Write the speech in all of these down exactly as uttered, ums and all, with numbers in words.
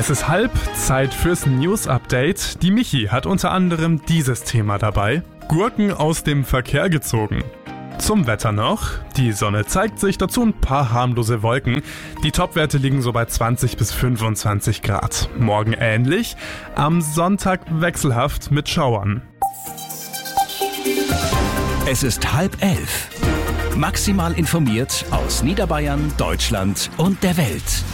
Es ist halb, Zeit fürs News-Update. Die Michi hat unter anderem dieses Thema dabei. Gurken aus dem Verkehr gezogen. Zum Wetter noch. Die Sonne zeigt sich, dazu ein paar harmlose Wolken. Die Topwerte liegen so bei zwanzig bis fünfundzwanzig Grad. Morgen ähnlich, am Sonntag wechselhaft mit Schauern. Es ist halb elf. Maximal informiert aus Niederbayern, Deutschland und der Welt.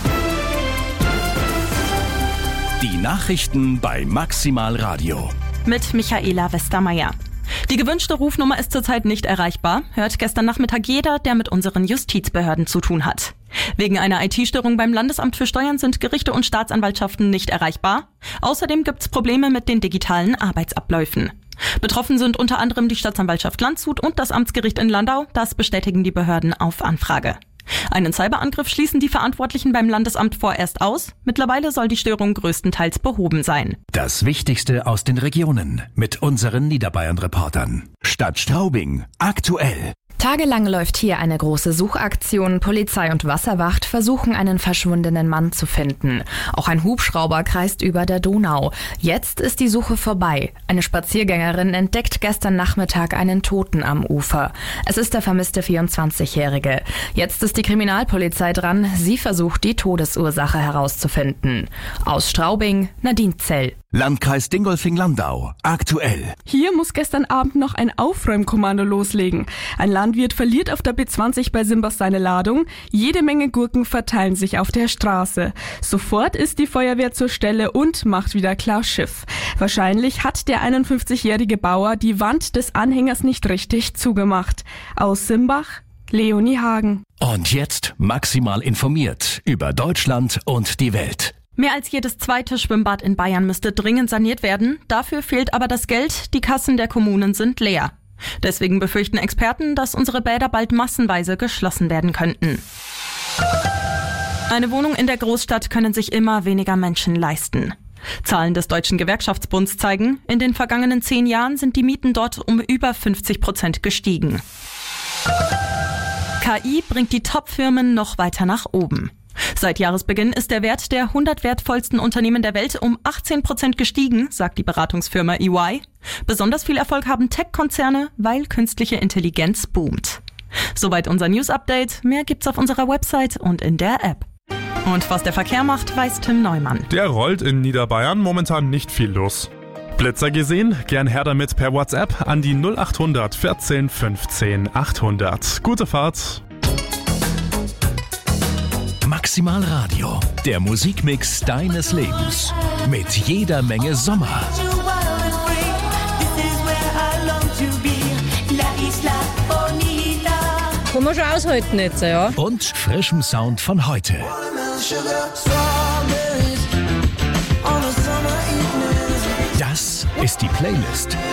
Die Nachrichten bei Maximal Radio. Mit Michaela Westermeier. Die gewünschte Rufnummer ist zurzeit nicht erreichbar, hört gestern Nachmittag jeder, der mit unseren Justizbehörden zu tun hat. Wegen einer I T-Störung beim Landesamt für Steuern sind Gerichte und Staatsanwaltschaften nicht erreichbar. Außerdem gibt's Probleme mit den digitalen Arbeitsabläufen. Betroffen sind unter anderem die Staatsanwaltschaft Landshut und das Amtsgericht in Landau. Das bestätigen die Behörden auf Anfrage. Einen Cyberangriff schließen die Verantwortlichen beim Landesamt vorerst aus. Mittlerweile soll die Störung größtenteils behoben sein. Das Wichtigste aus den Regionen mit unseren Niederbayern-Reportern. Stadt Straubing aktuell. Tagelang läuft hier eine große Suchaktion. Polizei und Wasserwacht versuchen, einen verschwundenen Mann zu finden. Auch ein Hubschrauber kreist über der Donau. Jetzt ist die Suche vorbei. Eine Spaziergängerin entdeckt gestern Nachmittag einen Toten am Ufer. Es ist der vermisste vierundzwanzigjährige. Jetzt ist die Kriminalpolizei dran. Sie versucht, die Todesursache herauszufinden. Aus Straubing, Nadine Zell. Landkreis Dingolfing-Landau aktuell. Hier muss gestern Abend noch ein Aufräumkommando loslegen. Ein Landwirt verliert auf der B zwanzig bei Simbach seine Ladung. Jede Menge Gurken verteilen sich auf der Straße. Sofort ist die Feuerwehr zur Stelle und macht wieder klar Schiff. Wahrscheinlich hat der einundfünfzigjährige Bauer die Wand des Anhängers nicht richtig zugemacht. Aus Simbach, Leonie Hagen. Und jetzt maximal informiert über Deutschland und die Welt. Mehr als jedes zweite Schwimmbad in Bayern müsste dringend saniert werden. Dafür fehlt aber das Geld. Die Kassen der Kommunen sind leer. Deswegen befürchten Experten, dass unsere Bäder bald massenweise geschlossen werden könnten. Eine Wohnung in der Großstadt können sich immer weniger Menschen leisten. Zahlen des Deutschen Gewerkschaftsbunds zeigen, in den vergangenen zehn Jahren sind die Mieten dort um über fünfzig Prozent gestiegen. K I bringt die Top-Firmen noch weiter nach oben. Seit Jahresbeginn ist der Wert der hundert wertvollsten Unternehmen der Welt um achtzehn Prozent gestiegen, sagt die Beratungsfirma E Y. Besonders viel Erfolg haben Tech-Konzerne, weil künstliche Intelligenz boomt. Soweit unser News-Update. Mehr gibt's auf unserer Website und in der App. Und was der Verkehr macht, weiß Tim Neumann. Der rollt in Niederbayern momentan nicht viel los. Blitzer gesehen? Gern her damit per WhatsApp an die null acht hundert vierzehn fünfzehn achthundert. Gute Fahrt! Maximal Radio, der Musikmix deines Lebens. Mit jeder Menge Sommer. Kann man schon aushalten jetzt, ja. Und frischem Sound von heute. Das ist die Playlist.